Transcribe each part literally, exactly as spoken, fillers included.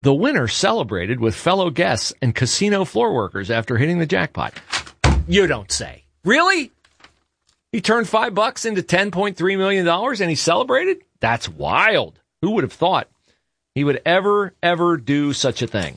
The winner celebrated with fellow guests and casino floor workers after hitting the jackpot. You don't say. Really? He turned five bucks into ten point three million dollars and he celebrated? That's wild. Who would have thought he would ever, ever do such a thing?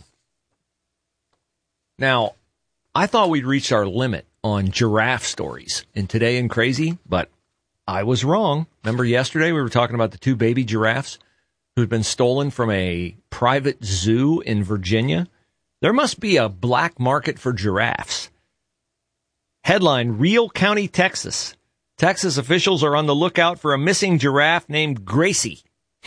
Now, I thought we'd reached our limit on giraffe stories in Today in Crazy, but I was wrong. Remember yesterday we were talking about the two baby giraffes who'd been stolen from a private zoo in Virginia? There must be a black market for giraffes. Headline, Real County, Texas. Texas officials are on the lookout for a missing giraffe named Gracie.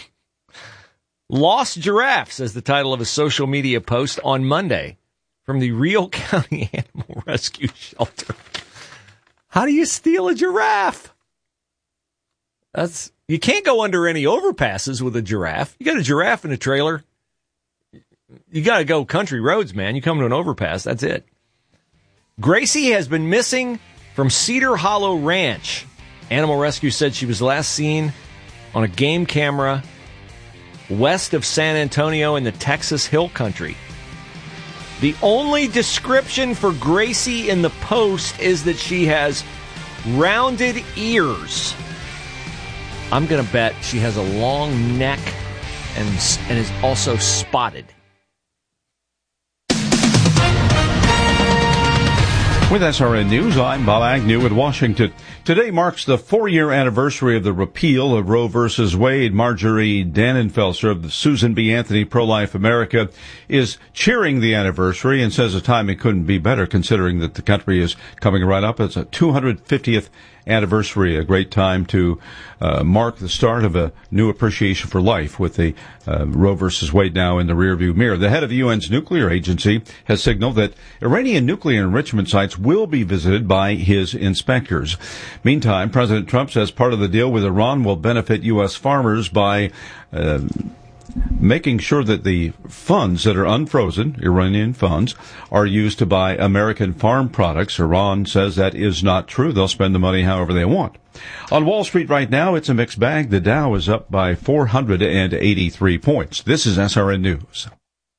Lost Giraffe, says the title of a social media post on Monday from the Real County Animal Rescue Shelter. How do you steal a giraffe? That's you can't go under any overpasses with a giraffe. You got a giraffe in a trailer. You got to go country roads, man. You come to an overpass, that's it. Gracie has been missing from Cedar Hollow Ranch. Animal Rescue said she was last seen on a game camera west of San Antonio in the Texas Hill Country. The only description for Gracie in the post is that she has rounded ears. I'm going to bet she has a long neck and, and is also spotted. With S R N News, I'm Bob Agnew in Washington. Today marks the four-year anniversary of the repeal of Roe versus Wade. Marjorie Dannenfelser of the Susan B. Anthony Pro-Life America is cheering the anniversary and says the timing couldn't be better considering that the country is coming right up. It's a two hundred fiftieth anniversary, a great time to uh, mark the start of a new appreciation for life with the uh, Roe versus Wade now in the rearview mirror. The head of the U N's nuclear agency has signaled that Iranian nuclear enrichment sites will be visited by his inspectors. Meantime, President Trump says part of the deal with Iran will benefit U S farmers by uh, making sure that the funds that are unfrozen, Iranian funds, are used to buy American farm products. Iran says that is not true. They'll spend the money however they want. On Wall Street right now, it's a mixed bag. The Dow is up by four hundred eighty-three points. This is S R N News.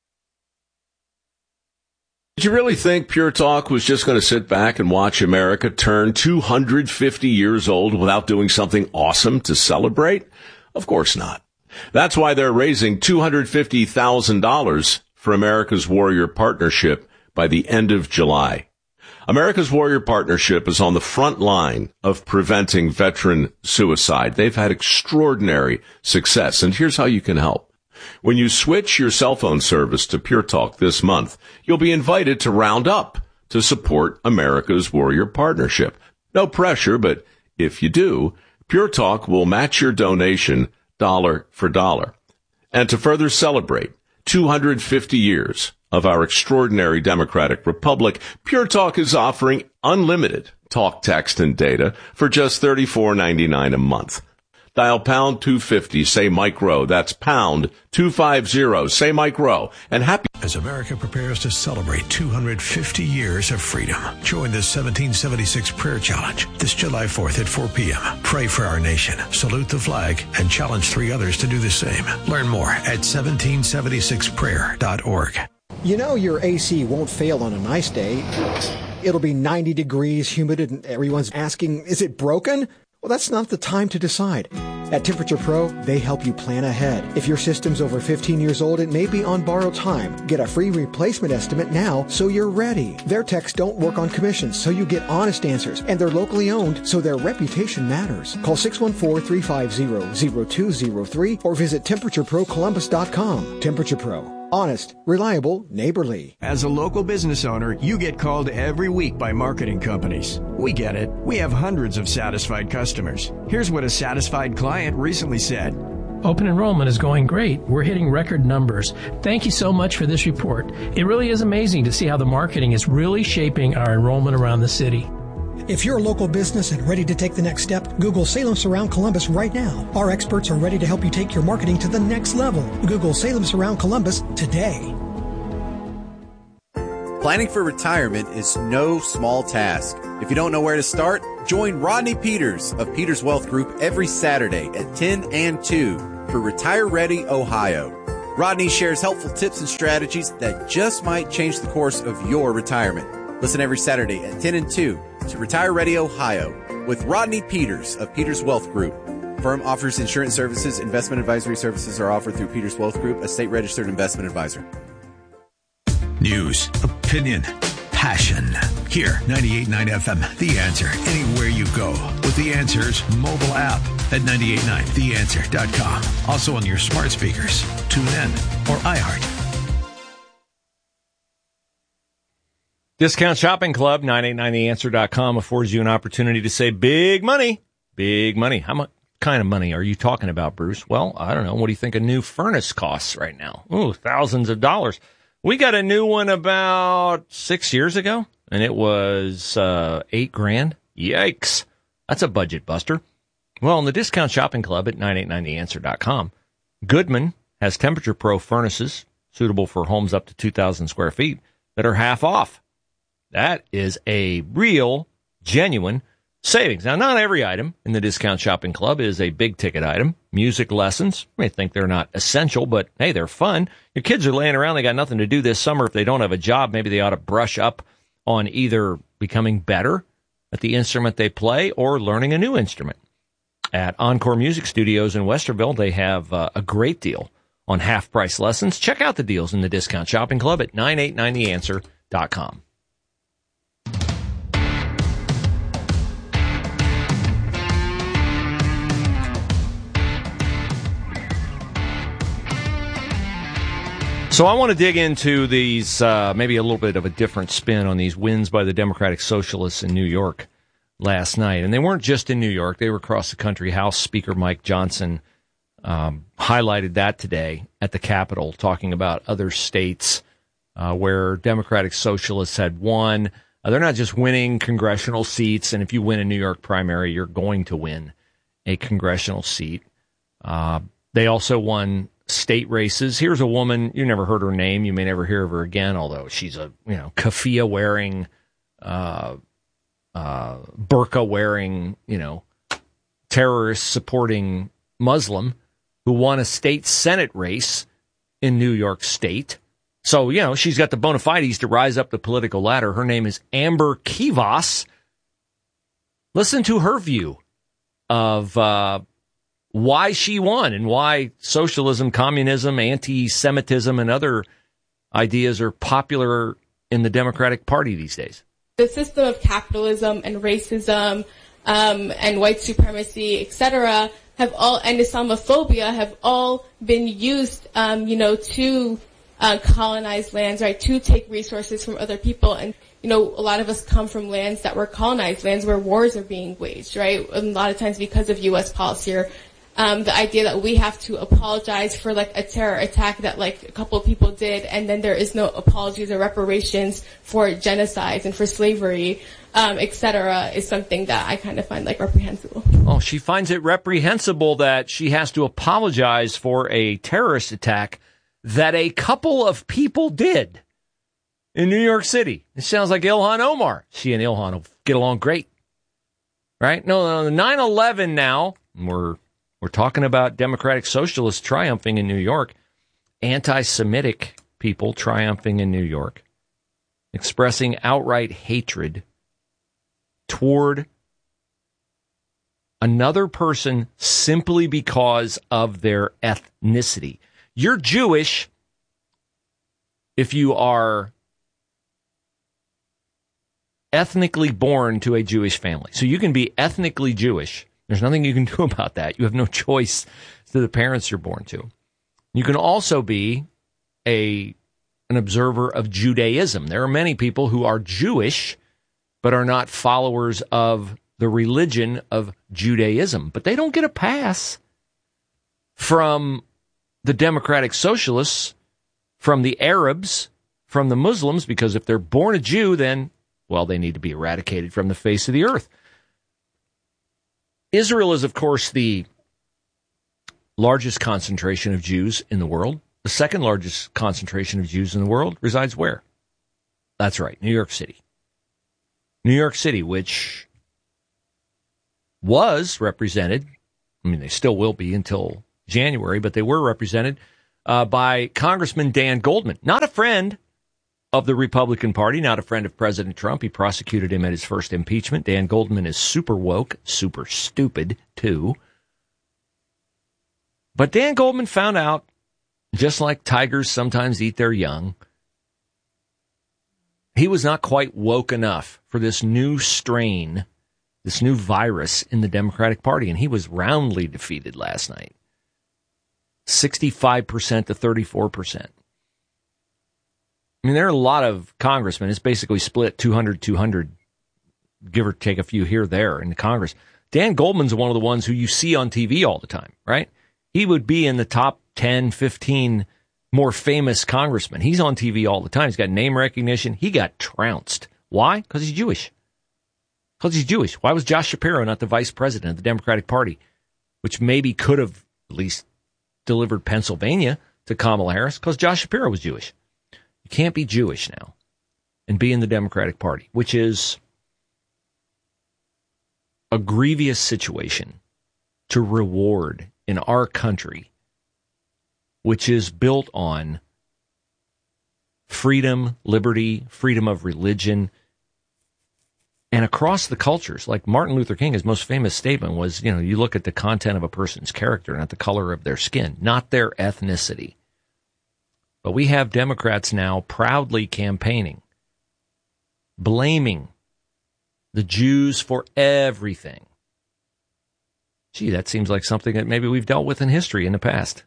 Did you really think Pure Talk was just going to sit back and watch America turn two hundred fifty years old without doing something awesome to celebrate? Of course not. That's why they're raising two hundred fifty thousand dollars for America's Warrior Partnership by the end of July. America's Warrior Partnership is on the front line of preventing veteran suicide. They've had extraordinary success, and here's how you can help. When you switch your cell phone service to Pure Talk this month, you'll be invited to round up to support America's Warrior Partnership. No pressure, but if you do, Pure Talk will match your donation dollar for dollar. And to further celebrate two hundred fifty years of our extraordinary democratic republic, Pure Talk is offering unlimited talk, text, and data for just thirty-four ninety-nine a month. Dial pound two fifty, say Mike Rowe. That's pound two fifty, say Mike Rowe. And happy. As America prepares to celebrate two hundred fifty years of freedom, join the seventeen seventy-six Prayer Challenge this July fourth at four p.m. Pray for our nation, salute the flag, and challenge three others to do the same. Learn more at seventeen seventy-six prayer dot org. You know your A C won't fail on a nice day. It'll be ninety degrees, humid, and everyone's asking, is it broken? Well, that's not the time to decide. At Temperature Pro, they help you plan ahead. If your system's over fifteen years old, it may be on borrowed time. Get a free replacement estimate now so you're ready. Their techs don't work on commissions, so you get honest answers. And they're locally owned, so their reputation matters. Call six one four, three five zero, zero two zero three or visit temperature pro columbus dot com. Temperature Pro. Honest, reliable, neighborly. As a local business owner, you get called every week by marketing companies. We get it. We have hundreds of satisfied customers. Here's what a satisfied client recently said. Open enrollment is going great. We're hitting record numbers. Thank you so much for this report. It really is amazing to see how the marketing is really shaping our enrollment around the city. If you're a local business and ready to take the next step, Google Salem Surround Columbus right now. Our experts are ready to help you take your marketing to the next level. Google Salem Surround Columbus today. Planning for retirement is no small task. If you don't know where to start, join Rodney Peters of Peters Wealth Group every Saturday at ten and two for Retire Ready Ohio. Rodney shares helpful tips and strategies that just might change the course of your retirement. Listen every Saturday at ten and two to Retire Ready Ohio with Rodney Peters of Peters Wealth Group. Firm offers insurance services. Investment advisory services are offered through Peters Wealth Group, a state-registered investment advisor. News, opinion, passion. Here, ninety-eight point nine F M, The Answer. Anywhere you go with The Answer's mobile app at nine eight nine the answer dot com. Also on your smart speakers. Tune in or iHeart. Discount Shopping Club, nine eight nine the answer dot com affords you an opportunity to save big money. Big money. How much kind of money are you talking about, Bruce? Well, I don't know. What do you think a new furnace costs right now? Ooh, thousands of dollars. We got a new one about six years ago, and it was uh, eight grand. Yikes. That's a budget buster. Well, in the Discount Shopping Club at nine eight nine the answer dot com, Goodman has Temperature Pro furnaces suitable for homes up to two thousand square feet that are half off. That is a real, genuine savings. Now, not every item in the Discount Shopping Club is a big-ticket item. Music lessons, you may think they're not essential, but, hey, they're fun. Your kids are laying around. They got nothing to do this summer. If they don't have a job, maybe they ought to brush up on either becoming better at the instrument they play or learning a new instrument. At Encore Music Studios in Westerville, they have uh, a great deal on half-price lessons. Check out the deals in the Discount Shopping Club at nine eight nine the answer dot com. So I want to dig into these, uh, maybe a little bit of a different spin on these wins by the Democratic Socialists in New York last night. And they weren't just in New York. They were across the country. House Speaker Mike Johnson um, highlighted that today at the Capitol, talking about other states uh, where Democratic Socialists had won. Uh, they're not just winning congressional seats, and if you win a New York primary, you're going to win a congressional seat. Uh, they also won state races. Here's a woman, you never heard her name, you may never hear of her again, although she's a, you know, keffiyeh wearing, uh, uh, burqa wearing, you know, terrorist supporting Muslim who won a state Senate race in New York State. So, you know, she's got the bona fides to rise up the political ladder. Her name is Amber Kivas. Listen to her view of, uh, why she won and why socialism, communism, anti-Semitism, and other ideas are popular in the Democratic Party these days. The system of capitalism and racism um, and white supremacy, et cetera, have all, and Islamophobia have all been used, um, you know, to uh, colonize lands, right, to take resources from other people. And, you know, a lot of us come from lands that were colonized, lands where wars are being waged, right, a lot of times because of U S policy or Um, the idea that we have to apologize for like a terror attack that like a couple of people did, and then there is no apologies or reparations for genocides and for slavery, um, et cetera, is something that I kind of find like reprehensible. Oh, she finds it reprehensible that she has to apologize for a terrorist attack that a couple of people did in New York City. It sounds like Ilhan Omar. She and Ilhan will get along great, right? No, no, nine eleven now, we're We're talking about Democratic Socialists triumphing in New York, anti-Semitic people triumphing in New York, expressing outright hatred toward another person simply because of their ethnicity. You're Jewish if you are ethnically born to a Jewish family. So you can be ethnically Jewish. There's nothing you can do about that. You have no choice to the parents you're born to. You can also be a an observer of Judaism. There are many people who are Jewish but are not followers of the religion of Judaism. But they don't get a pass from the Democratic Socialists, from the Arabs, from the Muslims, because if they're born a Jew, then, well, they need to be eradicated from the face of the earth. Israel is, of course, the largest concentration of Jews in the world. The second largest concentration of Jews in the world resides where? That's right, New York City. New York City, which was represented, I mean, they still will be until January, but they were represented uh, by Congressman Dan Goldman, not a friend of the Republican Party, not a friend of President Trump. He prosecuted him at his first impeachment. Dan Goldman is super woke, super stupid, too. But Dan Goldman found out, just like tigers sometimes eat their young, he was not quite woke enough for this new strain, this new virus in the Democratic Party, and he was roundly defeated last night. sixty-five percent to thirty-four percent. I mean, there are a lot of congressmen. It's basically split two hundred two hundred, give or take a few here or there in the Congress. Dan Goldman's one of the ones who you see on T V all the time, right? He would be in the top ten, fifteen more famous congressmen. He's on T V all the time. He's got name recognition. He got trounced. Why? Because he's Jewish. Because he's Jewish. Why was Josh Shapiro not the vice president of the Democratic Party, which maybe could have at least delivered Pennsylvania to Kamala Harris? Because Josh Shapiro was Jewish. You can't be Jewish now and be in the Democratic Party, which is a grievous situation to reward in our country, which is built on freedom, liberty, freedom of religion, and across the cultures. Like Martin Luther King, his most famous statement was, you know, you look at the content of a person's character, not the color of their skin, not their ethnicity. But we have Democrats now proudly campaigning, blaming the Jews for everything. Gee, that seems like something that maybe we've dealt with in history in the past.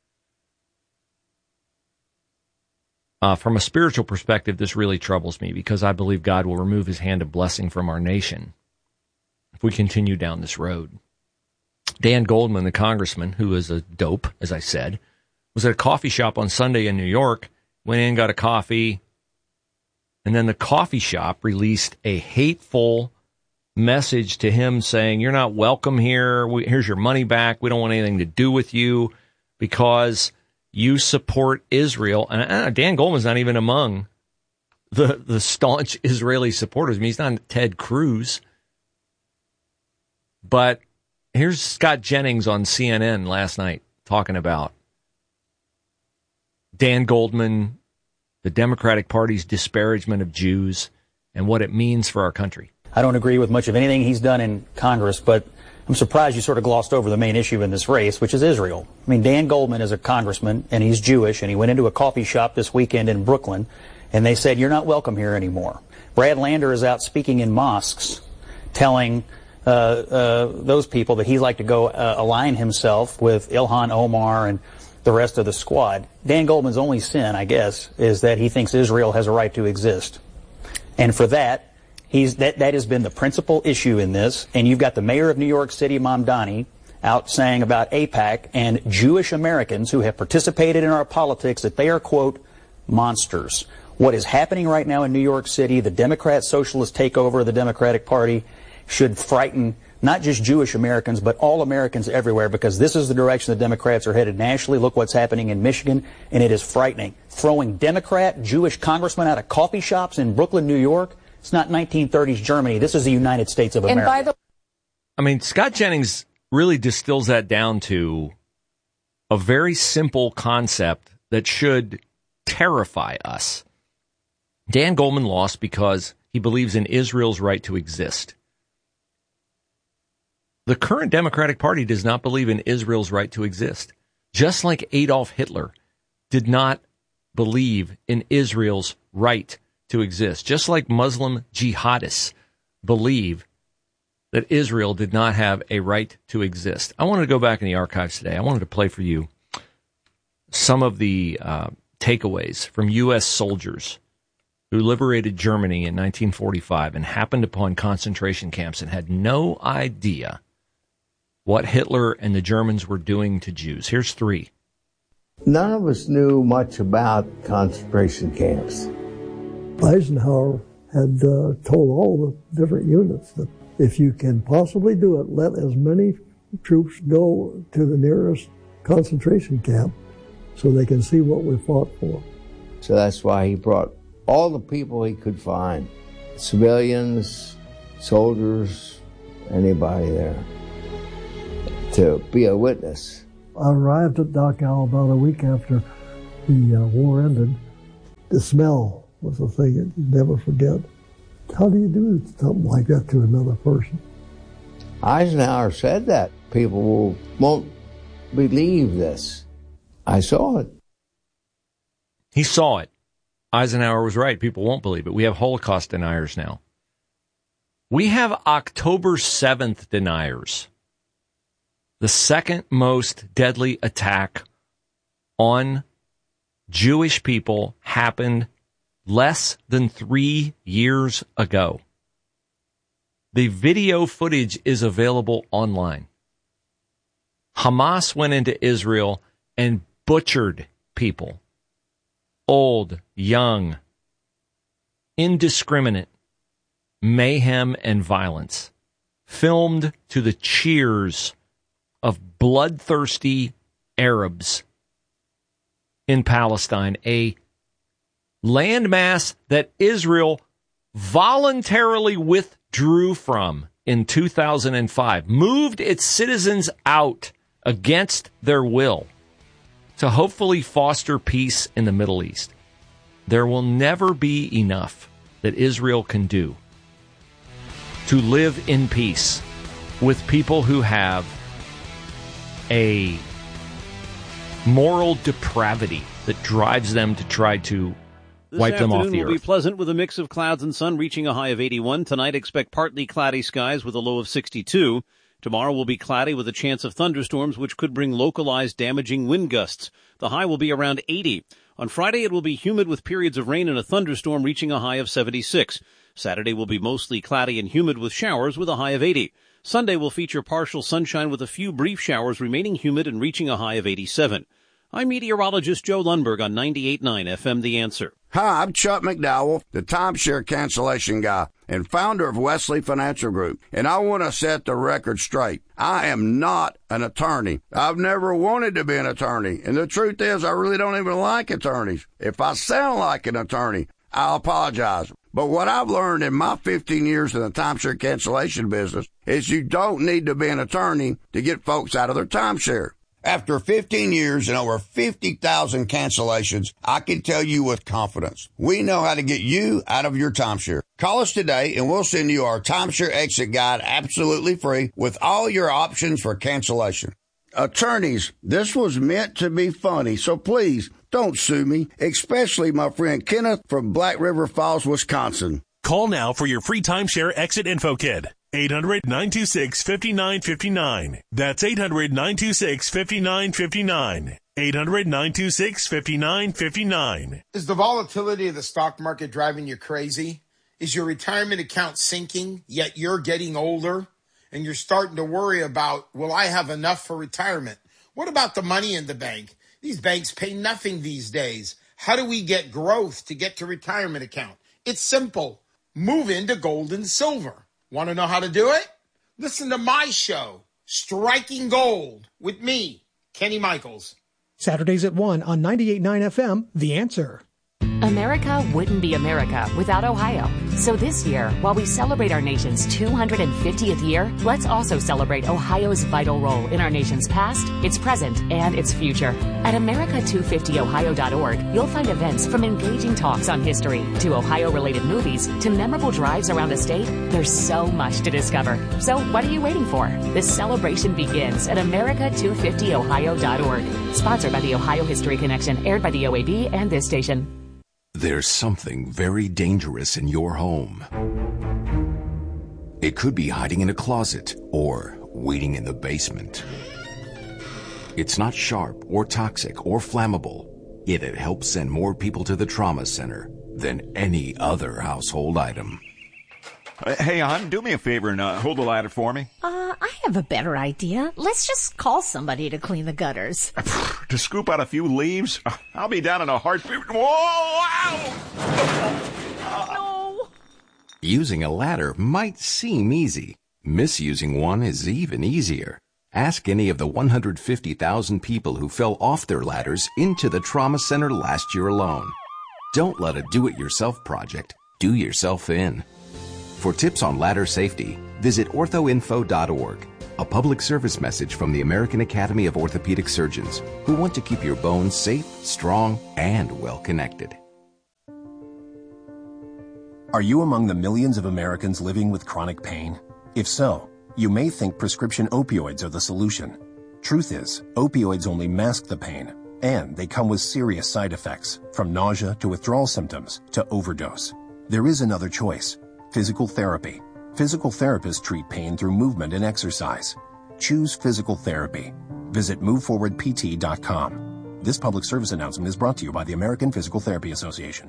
Uh, from a spiritual perspective, this really troubles me because I believe God will remove his hand of blessing from our nation if we continue down this road. Dan Goldman, the congressman, who is a dope, as I said, was at a coffee shop on Sunday in New York, went in, got a coffee, and then the coffee shop released a hateful message to him saying, you're not welcome here. We, here's your money back. We don't want anything to do with you because you support Israel. And uh, Dan Goldman's not even among the, the staunch Israeli supporters. I mean, he's not Ted Cruz. But here's Scott Jennings on C N N last night talking about Dan Goldman, the Democratic Party's disparagement of Jews, and what it means for our country. I don't agree with much of anything he's done in Congress, but I'm surprised you sort of glossed over the main issue in this race, which is Israel. I mean, Dan Goldman is a congressman, and he's Jewish, and he went into a coffee shop this weekend in Brooklyn, and they said, you're not welcome here anymore. Brad Lander is out speaking in mosques, telling uh, uh, those people that he'd like to go uh, align himself with Ilhan Omar and the rest of the squad. Dan Goldman's only sin, I guess, is that he thinks Israel has a right to exist. And for that, he's that, that has been the principal issue in this. And you've got the mayor of New York City, Mamdani, out saying about AIPAC and Jewish Americans who have participated in our politics that they are, quote, monsters. What is happening right now in New York City, the Democrat socialist takeover of the Democratic Party, should frighten not just Jewish Americans, but all Americans everywhere, because this is the direction the Democrats are headed nationally. Look what's happening in Michigan, and it is frightening. Throwing Democrat Jewish congressmen out of coffee shops in Brooklyn, New York, it's not nineteen thirties Germany. This is the United States of America. And by the- I mean, Scott Jennings really distills that down to a very simple concept that should terrify us. Dan Goldman lost because he believes in Israel's right to exist. The current Democratic Party does not believe in Israel's right to exist, just like Adolf Hitler did not believe in Israel's right to exist, just like Muslim jihadists believe that Israel did not have a right to exist. I wanted to go back in the archives today. I wanted to play for you some of the uh, takeaways from U S soldiers who liberated Germany in nineteen forty-five and happened upon concentration camps and had no idea what Hitler and the Germans were doing to Jews. Here's three. None of us knew much about concentration camps. Eisenhower had uh, told all the different units that if you can possibly do it, let as many troops go to the nearest concentration camp so they can see what we fought for. So that's why he brought all the people he could find, civilians, soldiers, anybody there, to be a witness. I arrived at Dachau about a week after the uh, war ended, the smell was a thing that you'd never forget. How do you do something like that to another person? Eisenhower said that. People will, won't believe this. I saw it. He saw it. Eisenhower was right. People won't believe it. We have Holocaust deniers now. We have October seventh deniers. The second most deadly attack on Jewish people happened less than three years ago. The video footage is available online. Hamas went into Israel and butchered people. Old, young, indiscriminate mayhem and violence, filmed to the cheers of bloodthirsty Arabs in Palestine, a landmass that Israel voluntarily withdrew from in two thousand five, moved its citizens out against their will to hopefully foster peace in the Middle East. There will never be enough that Israel can do to live in peace with people who have a moral depravity that drives them to try to This wipe them off the afternoon will earth. be pleasant with a mix of clouds and sun, reaching a high of eighty-one. Tonight, expect partly cloudy skies with a low of sixty-two. Tomorrow will be cloudy with a chance of thunderstorms, which could bring localized damaging wind gusts. The high will be around eighty. On Friday, it will be humid with periods of rain and a thunderstorm, reaching a high of seventy-six. Saturday will be mostly cloudy and humid with showers with a high of eighty. Sunday will feature partial sunshine with a few brief showers, remaining humid and reaching a high of eighty-seven. I'm meteorologist Joe Lundberg on ninety-eight point nine F M The Answer. Hi, I'm Chuck McDowell, the timeshare cancellation guy and founder of Wesley Financial Group, and I want to set the record straight. I am not an attorney. I've never wanted to be an attorney, and the truth is I really don't even like attorneys. If I sound like an attorney, I'll apologize. But what I've learned in my fifteen years in the timeshare cancellation business is you don't need to be an attorney to get folks out of their timeshare. After fifteen years and over fifty thousand cancellations, I can tell you with confidence, we know how to get you out of your timeshare. Call us today and we'll send you our timeshare exit guide absolutely free with all your options for cancellation. Attorneys, this was meant to be funny, so please don't sue me, especially my friend Kenneth from Black River Falls, Wisconsin. Call now for your free timeshare exit info kit. eight hundred, nine two six, five nine five nine. That's eight hundred, nine two six, five nine five nine. eight hundred, nine two six, five nine five nine. Is the volatility of the stock market driving you crazy? Is your retirement account sinking, yet you're getting older? And you're starting to worry about, will I have enough for retirement? What about the money in the bank? These banks pay nothing these days. How do we get growth to get to retirement account? It's simple. Move into gold and silver. Want to know how to do it? Listen to my show, Striking Gold, with me, Kenny Michaels. Saturdays at one on ninety-eight point nine F M, The Answer. America wouldn't be America without Ohio. So this year, while we celebrate our nation's two hundred fiftieth year, let's also celebrate Ohio's vital role in our nation's past, its present, and its future. At America two fifty ohio dot org, you'll find events from engaging talks on history to Ohio-related movies to memorable drives around the state. There's so much to discover. So what are you waiting for? This celebration begins at America two fifty ohio dot org. Sponsored by the Ohio History Connection, aired by the O A B and this station. There's something very dangerous in your home. It could be hiding in a closet or waiting in the basement. It's not sharp or toxic or flammable, yet it helps send more people to the trauma center than any other household item. Uh, hey, hon, do me a favor and uh, hold the ladder for me. Uh, I have a better idea. Let's just call somebody to clean the gutters. To scoop out a few leaves? I'll be down in a heartbeat. Whoa! Ow! No! Using a ladder might seem easy. Misusing one is even easier. Ask any of the one hundred fifty thousand people who fell off their ladders into the trauma center last year alone. Don't let a do-it-yourself project do yourself in. For tips on ladder safety, visit ortho info dot org. A public service message from the American Academy of Orthopedic Surgeons, who want to keep your bones safe, strong, and well-connected. Are you among the millions of Americans living with chronic pain? If so, you may think prescription opioids are the solution. Truth is, opioids only mask the pain, and they come with serious side effects, from nausea to withdrawal symptoms to overdose. There is another choice: physical therapy. Physical therapists treat pain through movement and exercise. Choose physical therapy. Visit move forward p t dot com. This public service announcement is brought to you by the American Physical Therapy Association.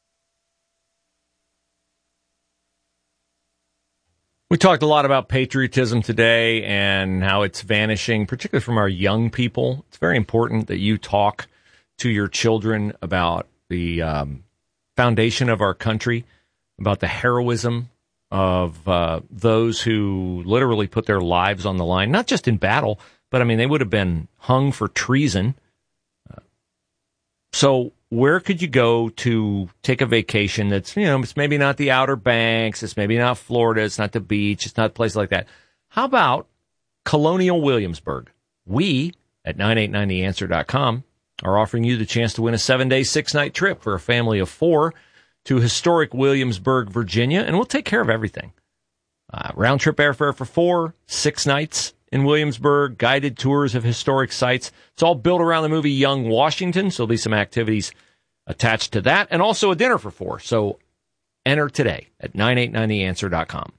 We talked a lot about patriotism today and how it's vanishing, particularly from our young people. It's very important that you talk to your children about the um, foundation of our country, about the heroism of uh, those who literally put their lives on the line, not just in battle, but, I mean, they would have been hung for treason. Uh, so where could you go to take a vacation that's, you know, it's maybe not the Outer Banks, it's maybe not Florida, it's not the beach, it's not a place like that. How about Colonial Williamsburg? We at nine eight nine the answer dot com are offering you the chance to win a seven-day, six-night trip for a family of four to historic Williamsburg, Virginia, and we'll take care of everything. Uh, round-trip airfare for four, six nights in Williamsburg, guided tours of historic sites. It's all built around the movie Young Washington, so there'll be some activities attached to that, and also a dinner for four. So enter today at nine eight nine the answer dot com.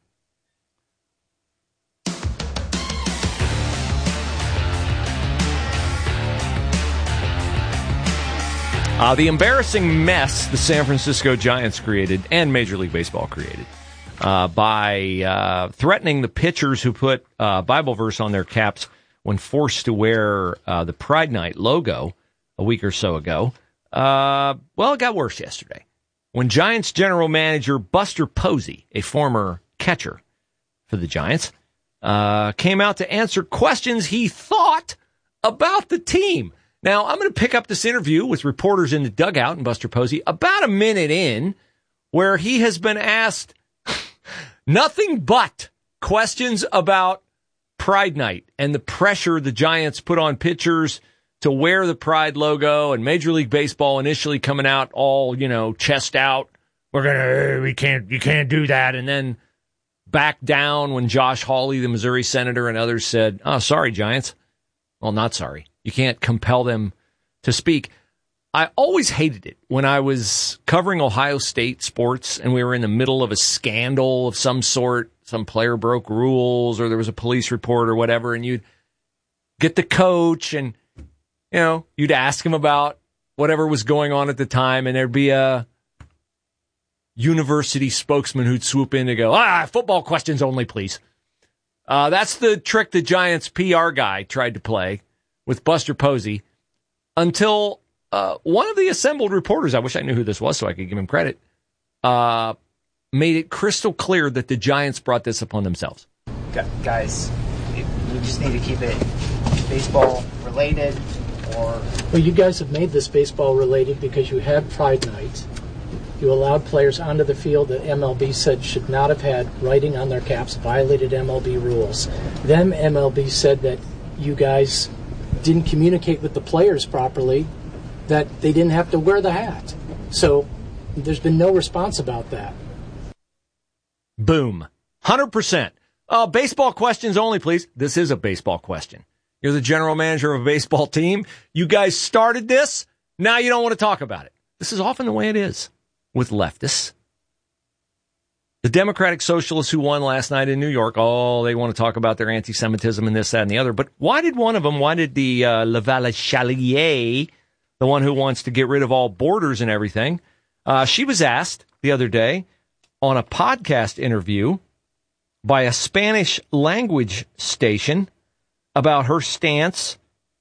Uh, the embarrassing mess the San Francisco Giants created and Major League Baseball created uh, by uh, threatening the pitchers who put uh, Bible verse on their caps when forced to wear uh, the Pride Night logo a week or so ago. Uh, well, it got worse yesterday when Giants general manager Buster Posey, a former catcher for the Giants, uh, came out to answer questions he thought about the team. Now, I'm going to pick up this interview with reporters in the dugout and Buster Posey about a minute in, where he has been asked nothing but questions about Pride Night and the pressure the Giants put on pitchers to wear the Pride logo, and Major League Baseball initially coming out all, you know, chest out. We're going to, we can't, you can't do that. And then back down when Josh Hawley, the Missouri senator, and others said, oh, sorry, Giants. Well, not sorry. You can't compel them to speak. I always hated it when I was covering Ohio State sports and we were in the middle of a scandal of some sort. Some player broke rules or there was a police report or whatever, and you'd get the coach and, you know, you'd ask him about whatever was going on at the time, and there'd be a university spokesman who'd swoop in to go, ah, football questions only, please. Uh, that's the trick the Giants P R guy tried to play with Buster Posey until uh, one of the assembled reporters, I wish I knew who this was so I could give him credit, uh, made it crystal clear that the Giants brought this upon themselves. Guys, we just need to keep it baseball related, or... Well, you guys have made this baseball related because you had Pride Night. You allowed players onto the field that M L B said should not have had writing on their caps, violated M L B rules. Then M L B said that you guys didn't communicate with the players properly, that they didn't have to wear the hat. So there's been no response about that. Boom. one hundred percent. Uh, baseball questions only, please. This is a baseball question. You're the general manager of a baseball team. You guys started this. Now you don't want to talk about it. This is often the way it is with leftists. The Democratic Socialists who won last night in New York, oh, they want to talk about their anti-Semitism and this, that, and the other. But why did one of them, why did the uh, Lavala Chalier, the one who wants to get rid of all borders and everything, uh, she was asked the other day on a podcast interview by a Spanish language station about her stance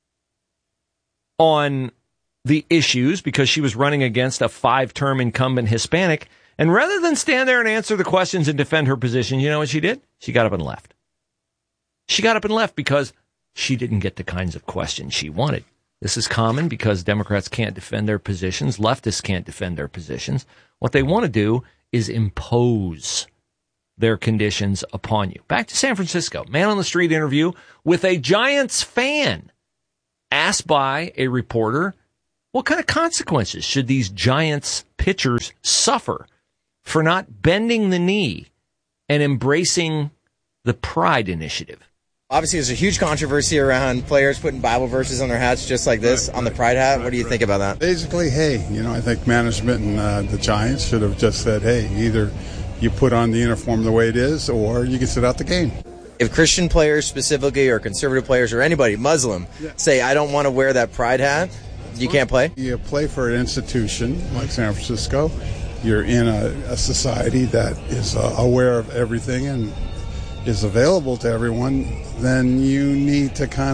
on the issues because she was running against a five-term incumbent Hispanic. And rather than stand there and answer the questions and defend her position, you know what she did? She got up and left. She got up and left because she didn't get the kinds of questions she wanted. This is common because Democrats can't defend their positions. Leftists can't defend their positions. What they want to do is impose their conditions upon you. Back to San Francisco. Man on the street interview with a Giants fan. Asked by a reporter, what kind of consequences should these Giants pitchers suffer for not bending the knee and embracing the Pride Initiative? Obviously, there's a huge controversy around players putting Bible verses on their hats just like this, right, on the Pride hat. Right, what do you right. think about that? Basically, hey, you know, I think management and uh, the Giants should have just said, hey, either you put on the uniform the way it is or you can sit out the game. If Christian players specifically or conservative players or anybody, Muslim, yeah. say, I don't want to wear that Pride hat, you can't play? You play for an institution like San Francisco. You're in a, a society that is uh, aware of everything and is available to everyone, then you need to kind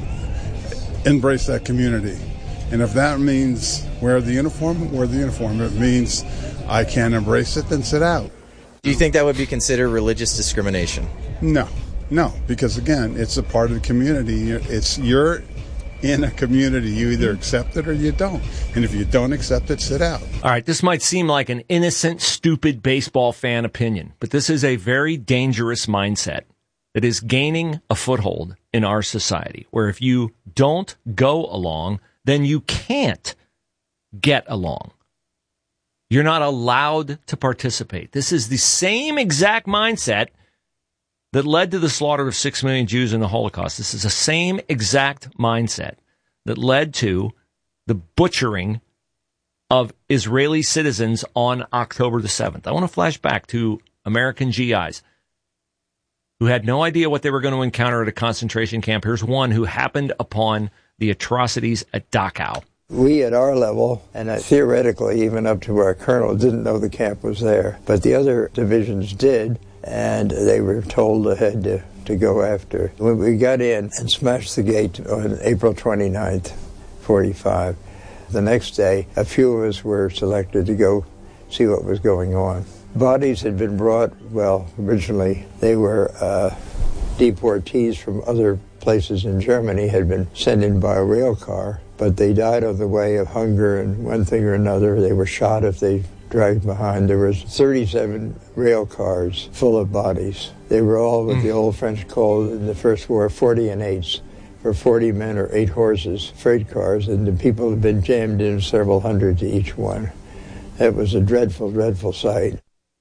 of embrace that community. And if that means wear the uniform, wear the uniform. If it means I can't embrace it, then sit out. Do you think that would be considered religious discrimination? No, no, because again, it's a part of the community. It's you're in a community. You either accept it or you don't. And if you don't accept it, sit out. All right, this might seem like an innocent, stupid baseball fan opinion, but this is a very dangerous mindset that is gaining a foothold in our society, where if you don't go along, then you can't get along. You're not allowed to participate. This is the same exact mindset that led to the slaughter of six million Jews in the Holocaust. This is the same exact mindset that led to the butchering of Israeli citizens on October the seventh. I want to flash back to American G Is who had no idea what they were going to encounter at a concentration camp. Here's one who happened upon the atrocities at Dachau. We at our level, and theoretically even up to our colonel, didn't know the camp was there. But the other divisions did, and they were told ahead to, to go after. When we got in and smashed the gate on April twenty-ninth, forty-five, the next day, a few of us were selected to go see what was going on. Bodies had been brought, well, originally they were uh, deportees from other places in Germany, had been sent in by a rail car, but they died on the way of hunger and one thing or another. They were shot if they dragged behind. There was thirty-seven rail cars full of bodies. They were all what mm. the old French called in the First War forty and eights, for forty men or eight horses, freight cars, and the people had been jammed in several hundred to each one. It was a dreadful, dreadful sight.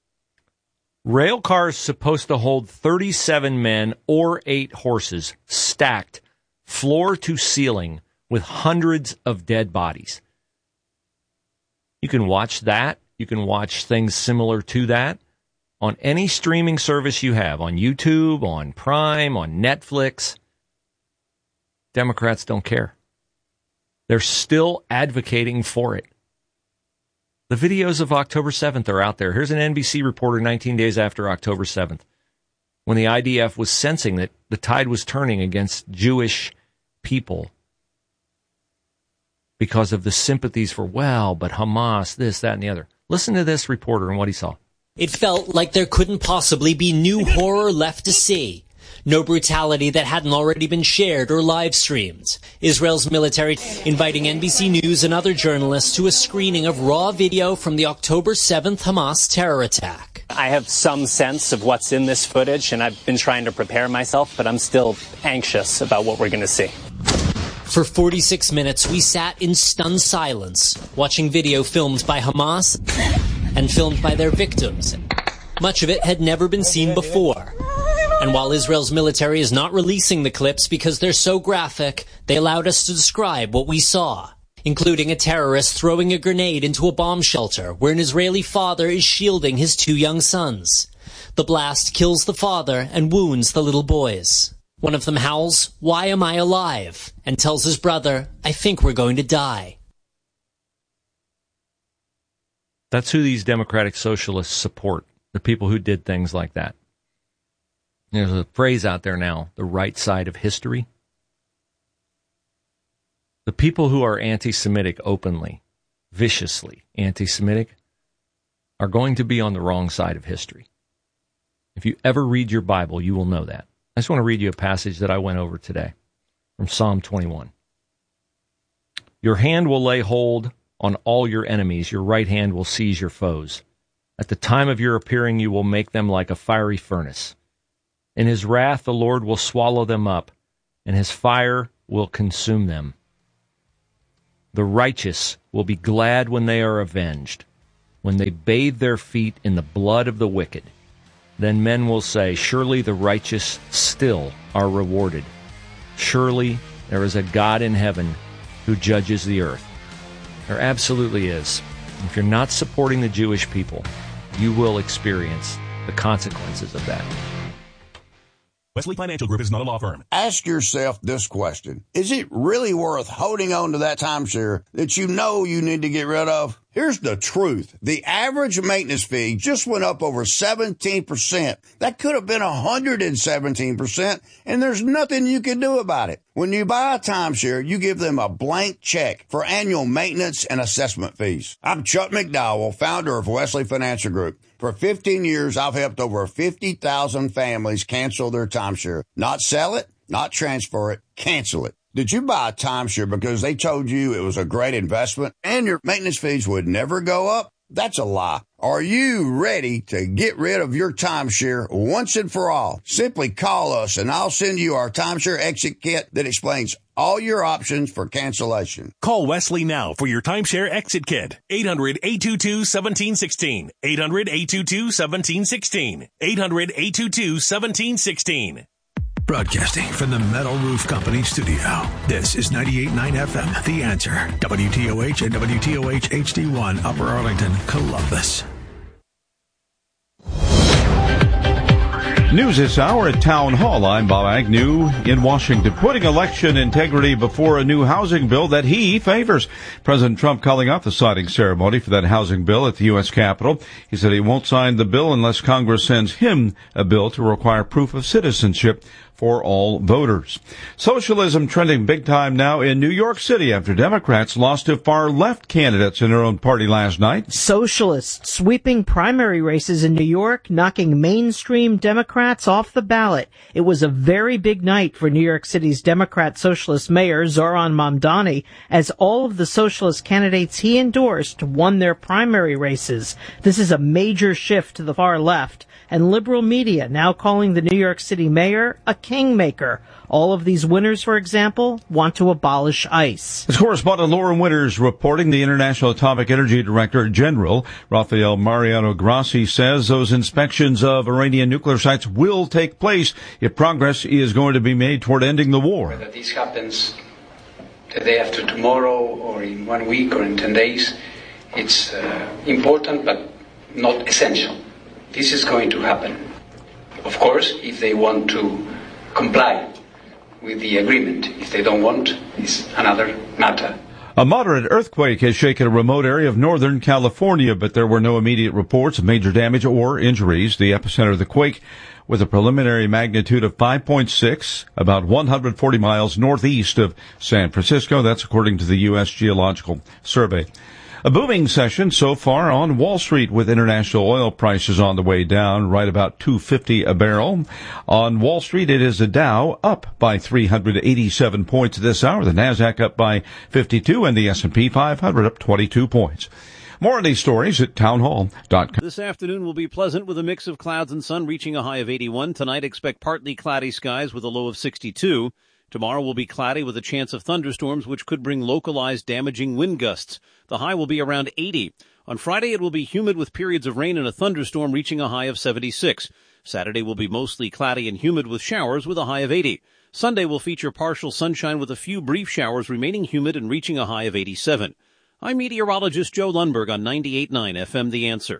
Rail cars supposed to hold thirty-seven men or eight horses stacked floor to ceiling with hundreds of dead bodies. You can watch that. You can watch things similar to that on any streaming service you have, on YouTube, on Prime, on Netflix. Democrats don't care. They're still advocating for it. The videos of October seventh are out there. Here's an N B C reporter nineteen days after October seventh, when the I D F was sensing that the tide was turning against Jewish people because of the sympathies for, well, but Hamas, this, that, and the other. Listen to this reporter and what he saw. It felt like there couldn't possibly be new horror left to see. No brutality that hadn't already been shared or live streamed. Israel's military inviting N B C News and other journalists to a screening of raw video from the October seventh Hamas terror attack. I have some sense of what's in this footage, and I've been trying to prepare myself, but I'm still anxious about what we're going to see. For forty-six minutes, we sat in stunned silence, watching video filmed by Hamas and filmed by their victims. Much of it had never been seen before. And while Israel's military is not releasing the clips because they're so graphic, they allowed us to describe what we saw, including a terrorist throwing a grenade into a bomb shelter where an Israeli father is shielding his two young sons. The blast kills the father and wounds the little boys. One of them howls, "Why am I alive?" and tells his brother, "I think we're going to die." That's who these democratic socialists support, the people who did things like that. There's a phrase out there now, the right side of history. The people who are anti-Semitic openly, viciously anti-Semitic, are going to be on the wrong side of history. If you ever read your Bible, you will know that. I just want to read you a passage that I went over today from Psalm twenty-one. Your hand will lay hold on all your enemies. Your right hand will seize your foes. At the time of your appearing, you will make them like a fiery furnace. In his wrath, the Lord will swallow them up, and his fire will consume them. The righteous will be glad when they are avenged, when they bathe their feet in the blood of the wicked. Then men will say, surely the righteous still are rewarded. Surely there is a God in heaven who judges the earth. There absolutely is. If you're not supporting the Jewish people, you will experience the consequences of that. Wesley Financial Group is not a law firm. Ask yourself this question. Is it really worth holding on to that timeshare that you know you need to get rid of? Here's the truth. The average maintenance fee just went up over seventeen percent. That could have been one hundred seventeen percent, and there's nothing you can do about it. When you buy a timeshare, you give them a blank check for annual maintenance and assessment fees. I'm Chuck McDowell, founder of Wesley Financial Group. For fifteen years, I've helped over fifty thousand families cancel their timeshare. Not sell it, not transfer it, cancel it. Did you buy a timeshare because they told you it was a great investment and your maintenance fees would never go up? That's a lie. Are you ready to get rid of your timeshare once and for all? Simply call us and I'll send you our timeshare exit kit that explains all your options for cancellation. Call Wesley now for your timeshare exit kit. eight hundred, eight two two, one seven one six. eight hundred, eight two two, one seven one six. eight hundred, eight two two, one seven one six. Broadcasting from the Metal Roof Company studio. This is ninety-eight point nine F M, The Answer. W T O H and W T O H H D one, Upper Arlington, Columbus. News this hour at Town Hall. I'm Bob Agnew in Washington, putting election integrity before a new housing bill that he favors. President Trump calling off the signing ceremony for that housing bill at the U S Capitol. He said he won't sign the bill unless Congress sends him a bill to require proof of citizenship for all voters. Socialism trending big time now in New York City after Democrats lost to far-left candidates in their own party last night. Socialists sweeping primary races in New York, knocking mainstream Democrats off the ballot. It was a very big night for New York City's Democrat Socialist Mayor Zohran Mamdani, as all of the socialist candidates he endorsed won their primary races. This is a major shift to the far left, and liberal media now calling the New York City mayor a kingmaker. All of these winners, for example, want to abolish ICE. As correspondent Lauren Winters reporting, the International Atomic Energy Director General Rafael Mariano Grossi says those inspections of Iranian nuclear sites will take place if progress is going to be made toward ending the war. Whether this happens the day after tomorrow or in one week or in ten days, it's uh, important but not essential. This is going to happen. Of course, if they want to comply with the agreement. If they don't want, it's another matter. A moderate earthquake has shaken a remote area of Northern California, but there were no immediate reports of major damage or injuries. The epicenter of the quake, with a preliminary magnitude of five point six, about one hundred forty miles northeast of San Francisco. That's according to the U S Geological Survey. A booming session so far on Wall Street, with international oil prices on the way down, right about two fifty a barrel. On Wall Street, it is the Dow up by three hundred eighty-seven points this hour, the Nasdaq up by fifty-two, and the S and P five hundred up twenty-two points. More of these stories at townhall dot com. This afternoon will be pleasant with a mix of clouds and sun, reaching a high of eighty-one. Tonight, expect partly cloudy skies with a low of sixty-two. Tomorrow will be cloudy with a chance of thunderstorms, which could bring localized damaging wind gusts. The high will be around eighty. On Friday, it will be humid with periods of rain and a thunderstorm, reaching a high of seventy-six. Saturday will be mostly cloudy and humid with showers with a high of eighty. Sunday will feature partial sunshine with a few brief showers, remaining humid and reaching a high of eighty-seven. I'm meteorologist Joe Lundberg on ninety-eight point nine F M The Answer.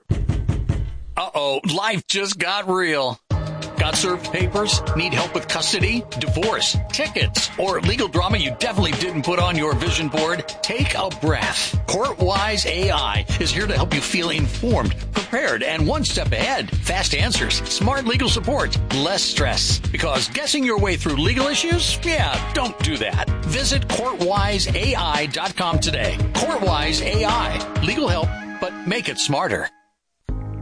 Uh-oh, life just got real. Got served papers? Need help with custody, divorce, tickets, or legal drama you definitely didn't put on your vision board? Take a breath. CourtWise A I is here to help you feel informed, prepared, and one step ahead. Fast answers, smart legal support, less stress. Because guessing your way through legal issues? Yeah, don't do that. Visit court wise A I dot com today. CourtWise A I. Legal help, but make it smarter.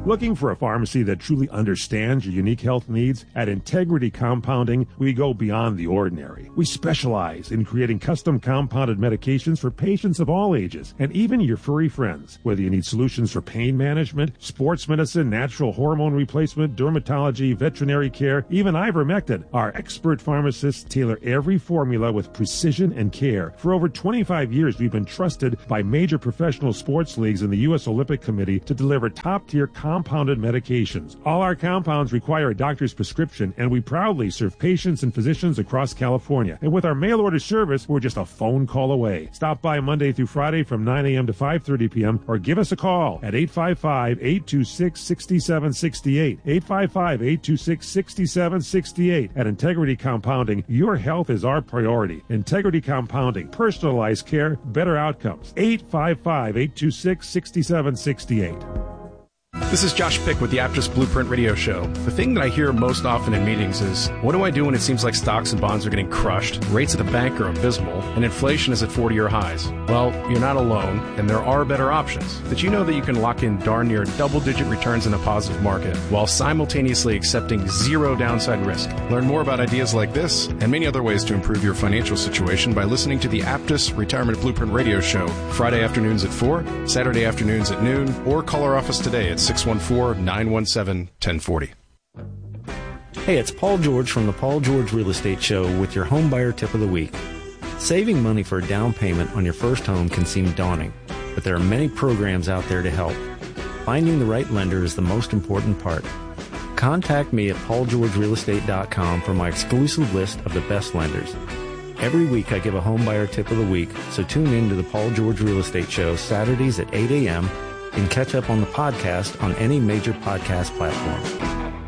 Looking for a pharmacy that truly understands your unique health needs? At Integrity Compounding, we go beyond the ordinary. We specialize in creating custom compounded medications for patients of all ages, and even your furry friends. Whether you need solutions for pain management, sports medicine, natural hormone replacement, dermatology, veterinary care, even ivermectin, our expert pharmacists tailor every formula with precision and care. For over twenty-five years, we've been trusted by major professional sports leagues and the U S Olympic Committee to deliver top-tier compounded medications. All our compounds require a doctor's prescription, and we proudly serve patients and physicians across California. And with our mail-order service, we're just a phone call away. Stop by Monday through Friday from nine a.m. to five thirty p.m. or give us a call at eight five five, eight two six, six seven six eight. eight five five, eight two six, six seven six eight. At Integrity Compounding, your health is our priority. Integrity Compounding, personalized care, better outcomes. eight five five, eight two six, six seven six eight. This is Josh Pick with the Aptus Blueprint Radio Show. The thing that I hear most often in meetings is, what do I do when it seems like stocks and bonds are getting crushed, rates at the bank are abysmal, and inflation is at forty-year highs? Well, you're not alone, and there are better options. Did you know that you can lock in darn near double-digit returns in a positive market while simultaneously accepting zero downside risk? Learn more about ideas like this and many other ways to improve your financial situation by listening to the Aptus Retirement Blueprint Radio Show, Friday afternoons at four, Saturday afternoons at noon, or call our office today at six one four, nine one seven, one oh four oh. Hey, it's Paul George from the Paul George Real Estate Show with your home buyer tip of the week. Saving money for a down payment on your first home can seem daunting, but there are many programs out there to help. Finding the right lender is the most important part. Contact me at paul george real estate dot com for my exclusive list of the best lenders. Every week I give a home buyer tip of the week, so tune in to the Paul George Real Estate Show Saturdays at eight a.m. and catch up on the podcast on any major podcast platform.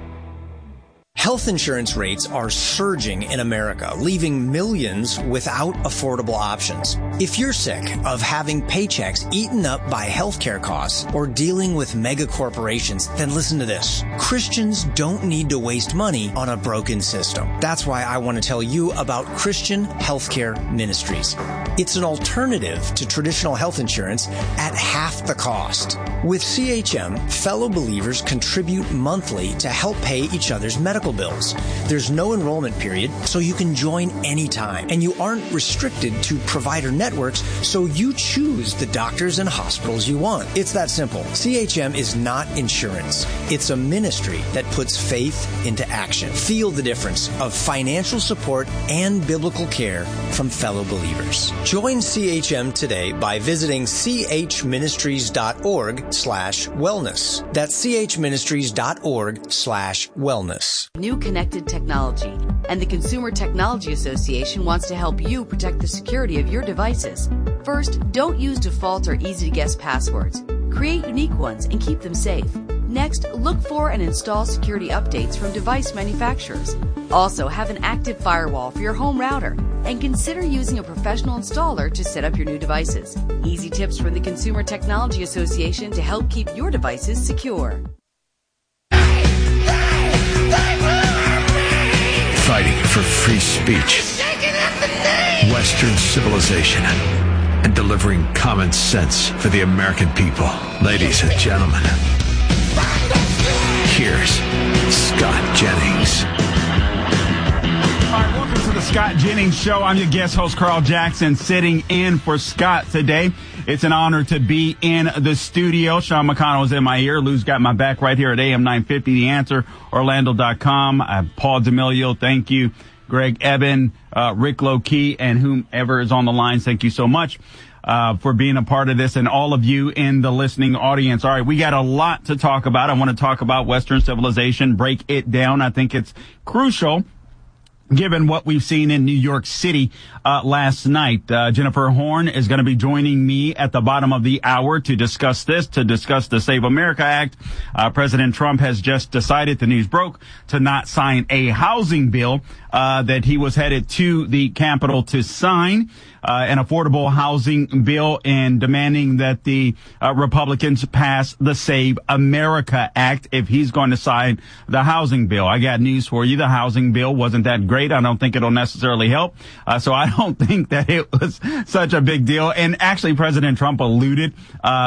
Health insurance rates are surging in America, leaving millions without affordable options. If you're sick of having paychecks eaten up by healthcare costs or dealing with mega corporations, then listen to this. Christians don't need to waste money on a broken system. That's why I want to tell you about Christian Healthcare Ministries. It's an alternative to traditional health insurance at half the cost. With C H M, fellow believers contribute monthly to help pay each other's medical bills. There's no enrollment period, so you can join anytime. And you aren't restricted to provider networks, so you choose the doctors and hospitals you want. It's that simple. C H M is not insurance. It's a ministry that puts faith into action. Feel the difference of financial support and biblical care from fellow believers. Join C H M today by visiting c h ministries dot org slash wellness. That's c h ministries dot org slash wellness. New connected technology, and the Consumer Technology Association wants to help you protect the security of your devices. First, don't use default or easy-to-guess passwords. Create unique ones and keep them safe. Next, look for and install security updates from device manufacturers. Also, have an active firewall for your home router, and consider using a professional installer to set up your new devices. Easy tips from the Consumer Technology Association to help keep your devices secure. Fighting for free speech, Western civilization, and delivering common sense for the American people. Ladies and gentlemen, here's Scott Jennings. All right, welcome to the Scott Jennings Show. I'm your guest host, Carl Jackson, sitting in for Scott today. It's an honor to be in the studio. Sean McConnell is in my ear. Lou's got my back right here at A M nine fifty, The Answer, Orlando dot com. Uh, Paul D'Amelio, thank you. Greg Eben, uh, Rick Lokey, and whomever is on the lines, thank you so much uh, for being a part of this, and all of you in the listening audience. All right, we got a lot to talk about. I want to talk about Western civilization, break it down. I think it's crucial, given what we've seen in New York City uh, last night. Uh, Jennifer Horn is going to be joining me at the bottom of the hour to discuss this, to discuss the Save America Act. Uh, President Trump has just decided, the news broke, to not sign a housing bill uh, that he was headed to the Capitol to sign. Uh, an affordable housing bill, and demanding that the uh, Republicans pass the Save America Act if he's going to sign the housing bill. I got news for you. The housing bill wasn't that great. I don't think it'll necessarily help. Uh, so I don't think that it was such a big deal. And actually, President Trump alluded uh,